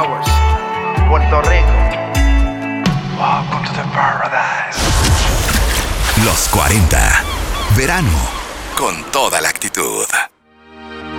Flowers, Puerto Rico. Welcome to the paradise. Los 40. Verano con toda la actitud.